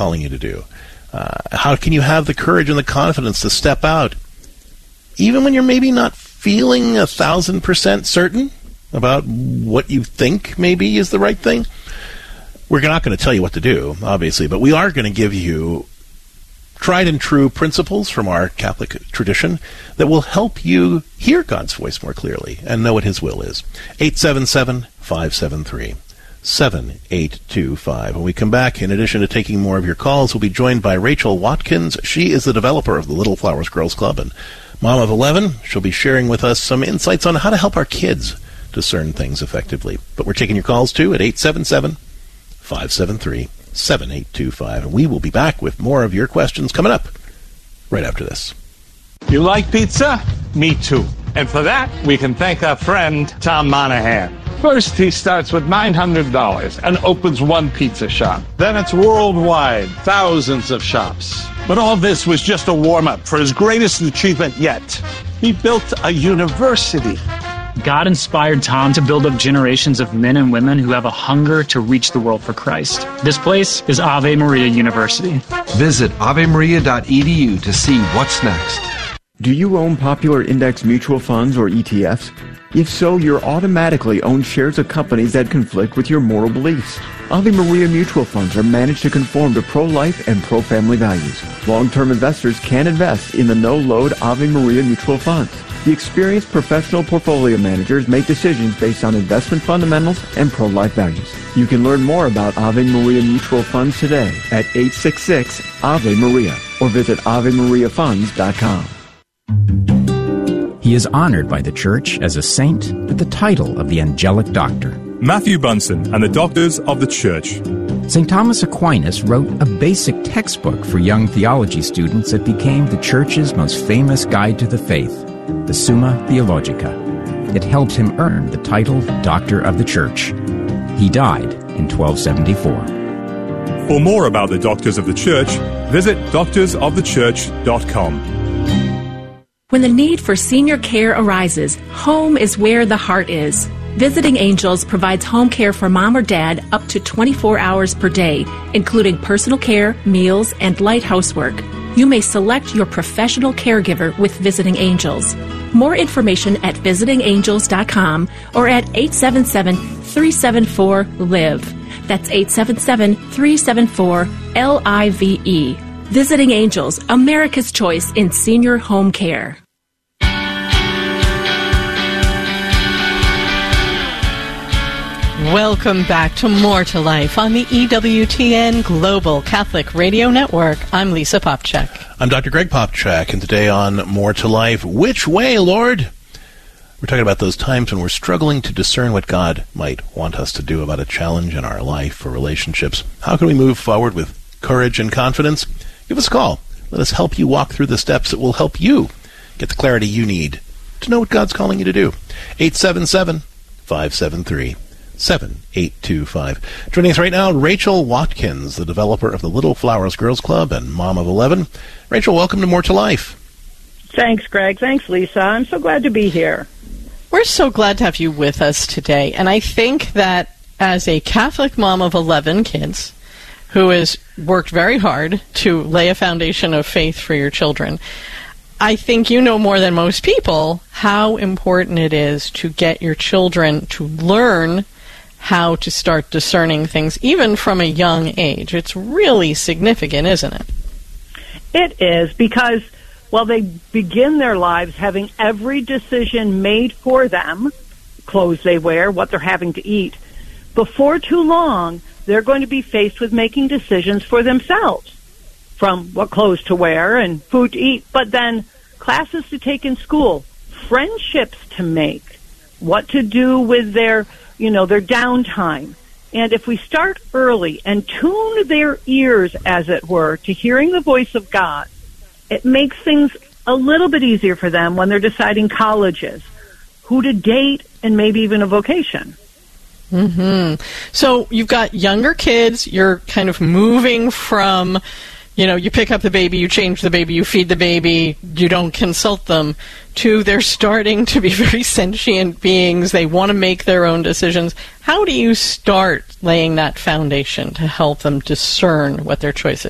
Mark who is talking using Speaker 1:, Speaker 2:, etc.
Speaker 1: calling you to do? How can you have the courage and the confidence to step out, even when you're maybe not feeling 1,000% certain about what you think maybe is the right thing? We're not going to tell you what to do, obviously, but we are going to give you tried and true principles from our Catholic tradition that will help you hear God's voice more clearly and know what His will is. 877-573-7825. When we come back, in addition to taking more of your calls, we'll be joined by Rachel Watkins. She is the developer of the Little Flowers Girls Club and mom of 11. She'll be sharing with us some insights on how to help our kids discern things effectively. But we're taking your calls, too, at 877-573-7825. And we will be back with more of your questions coming up right after this.
Speaker 2: You like pizza? Me too. And for that, we can thank our friend Tom Monahan. First, he starts with $900 and opens one pizza shop. Then it's worldwide, thousands of shops. But all this was just a warm-up for his greatest achievement yet. He built a university.
Speaker 3: God inspired Tom to build up generations of men and women who have a hunger to reach the world for Christ. This place is Ave Maria University.
Speaker 4: Visit avemaria.edu to see what's next.
Speaker 5: Do you own popular index mutual funds or ETFs? If so, you're automatically own shares of companies that conflict with your moral beliefs. Ave Maria mutual funds are managed to conform to pro-life and pro-family values. Long-term investors can invest in the no-load Ave Maria mutual funds. The experienced professional portfolio managers make decisions based on investment fundamentals and pro-life values. You can learn more about Ave Maria mutual funds today at 866-AVE-MARIA or visit AveMariaFunds.com.
Speaker 6: He is honored by the Church as a saint with the title of the Angelic Doctor.
Speaker 7: Matthew Bunson and the Doctors of the Church.
Speaker 6: St. Thomas Aquinas wrote a basic textbook for young theology students that became the Church's most famous guide to the faith, the Summa Theologica. It helped him earn the title Doctor of the Church. He died in 1274.
Speaker 7: For more about the Doctors of the Church, visit doctorsofthechurch.com.
Speaker 8: When the need for senior care arises, home is where the heart is. Visiting Angels provides home care for mom or dad up to 24 hours per day, including personal care, meals, and light housework. You may select your professional caregiver with Visiting Angels. More information at visitingangels.com or at 877-374-LIVE. That's 877-374-LIVE. Visiting Angels, America's choice in senior home care.
Speaker 9: Welcome back to More to Life on the EWTN Global Catholic Radio Network. I'm Lisa Popcak.
Speaker 1: I'm Dr. Greg Popcak, and today on More to Life, which way, Lord? We're talking about those times when we're struggling to discern what God might want us to do about a challenge in our life or relationships. How can we move forward with courage and confidence? Give us a call. Let us help you walk through the steps that will help you get the clarity you need to know what God's calling you to do. 877-573-7825. Joining us right now, Rachel Watkins, the developer of the Little Flowers Girls Club and mom of 11. Rachel, welcome to More to Life.
Speaker 10: Thanks, Greg. Thanks, Lisa. I'm so glad to be here.
Speaker 9: We're so glad to have you with us today. And I think that as a Catholic mom of 11 kids who has worked very hard to lay a foundation of faith for your children, I think you know more than most people how important it is to get your children to learn how to start discerning things, even from a young age. It's really significant, isn't it?
Speaker 10: It is, because, well, they begin their lives having every decision made for them, clothes they wear, what they're having to eat. Before too long, they're going to be faced with making decisions for themselves, from what clothes to wear and food to eat, but then classes to take in school, friendships to make, what to do with their downtime. And if we start early and tune their ears, as it were, to hearing the voice of God, it makes things a little bit easier for them when they're deciding colleges, who to date, and maybe even a vocation.
Speaker 9: Mm-hmm. So you've got younger kids, you're kind of moving from, you pick up the baby, you change the baby, you feed the baby, you don't consult them, to they're starting to be very sentient beings. They want to make their own decisions. How do you start laying that foundation to help them discern what their choices